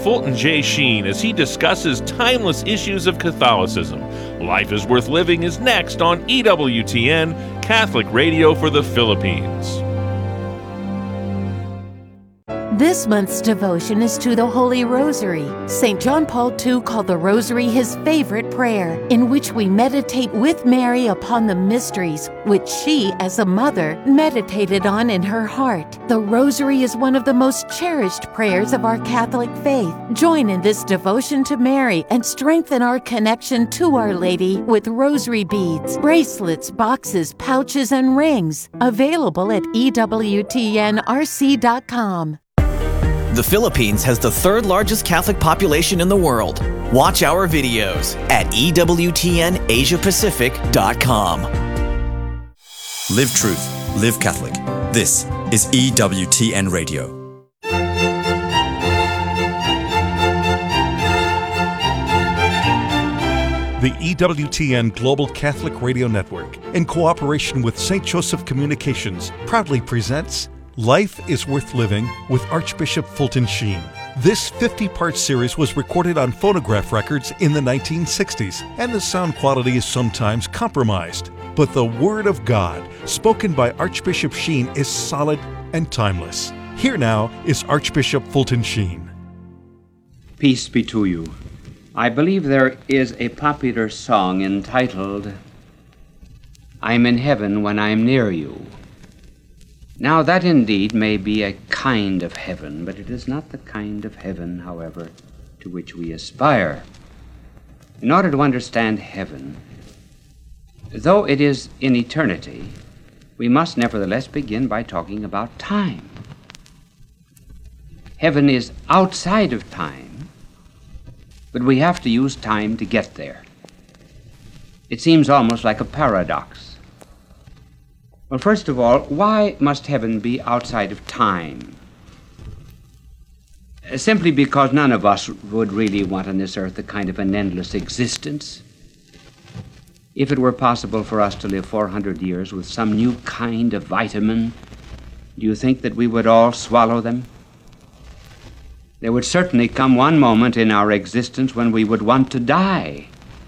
Fulton J. Sheen as he discusses timeless issues of Catholicism. Life is Worth Living is next on EWTN, Catholic Radio for the Philippines. This month's devotion is to the Holy Rosary. St. John Paul II called the Rosary his favorite prayer, in which we meditate with Mary upon the mysteries which she, as a mother, meditated on in her heart. The Rosary is one of the most cherished prayers of our Catholic faith. Join in this devotion to Mary and strengthen our connection to Our Lady with rosary beads, bracelets, boxes, pouches, and rings. Available at EWTNRC.com. The Philippines has the third largest Catholic population in the world. Watch our videos at EWTNAsiaPacific.com. Live truth, live Catholic. This is EWTN Radio. The EWTN Global Catholic Radio Network, in cooperation with St. Joseph Communications, proudly presents Life is Worth Living with Archbishop Fulton Sheen. This 50-part series was recorded on phonograph records in the 1960s, and the sound quality is sometimes compromised. But the Word of God, spoken by Archbishop Sheen, is solid and timeless. Here now is Archbishop Fulton Sheen. Peace be to you. I believe there is a popular song entitled, "I'm in heaven when I'm near you." Now that indeed may be a kind of heaven, but it is not the kind of heaven, however, to which we aspire. In order to understand heaven, though it is in eternity, we must nevertheless begin by talking about time. Heaven is outside of time, but we have to use time to get there. It seems almost like a paradox. Well, first of all, why must heaven be outside of time? Simply because none of us would really want on this earth a kind of an endless existence. If it were possible for us to live 400 years with some new kind of vitamin, do you think that we would all swallow them? There would certainly come one moment in our existence when we would want to die.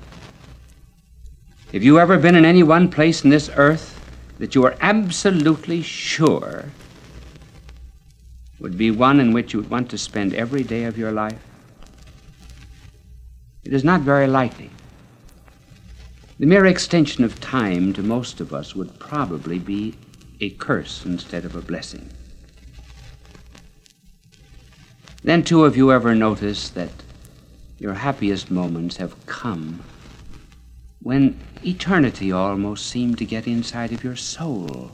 Have you ever been in any one place in this earth that you are absolutely sure would be one in which you would want to spend every day of your life? It is not very likely. The mere extension of time to most of us would probably be a curse instead of a blessing. Then, too, have you ever noticed that your happiest moments have come when eternity almost seemed to get inside of your soul?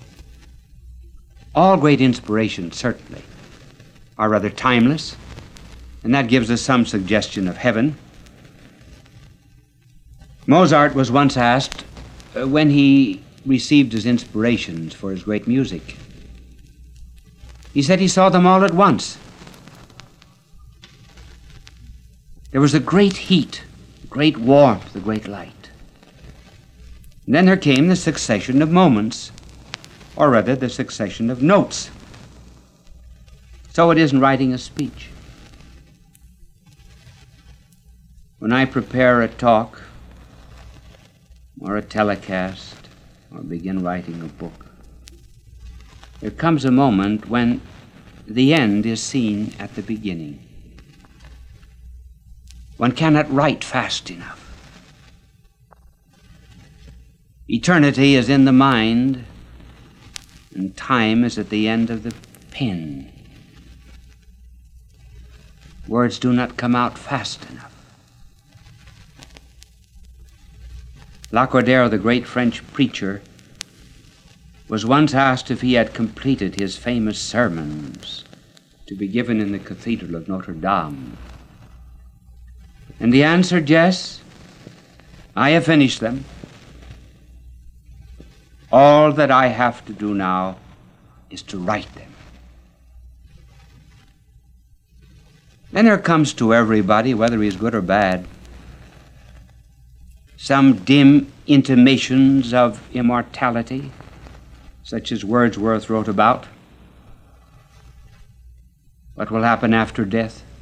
All great inspirations, certainly, are rather timeless, and that gives us some suggestion of heaven. Mozart was once asked when he received his inspirations for his great music. He said he saw them all at once. There was a great heat, a great warmth, a great light. And then there came the succession of moments, or rather the succession of notes. So it isn't writing a speech. When I prepare a talk, or a telecast, or begin writing a book, there comes a moment when the end is seen at the beginning. One cannot write fast enough. Eternity is in the mind, and time is at the end of the pen. Words do not come out fast enough. Lacordaire, the great French preacher, was once asked if he had completed his famous sermons to be given in the Cathedral of Notre Dame. And he answered, "Yes, I have finished them. All that I have to do now is to write them." Then there comes to everybody, whether he's good or bad, some dim intimations of immortality, such as Wordsworth wrote about. What will happen after death?